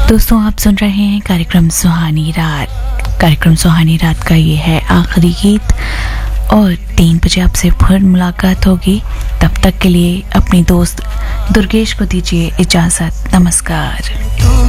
दोस्तों, आप सुन रहे हैं कार्यक्रम सुहानी रात। कार्यक्रम सुहानी रात का ये है आखिरी गीत और 3 बजे आपसे फिर मुलाकात होगी। तब तक के लिए अपनी दोस्त दुर्गेश को दीजिए इजाज़त। नमस्कार।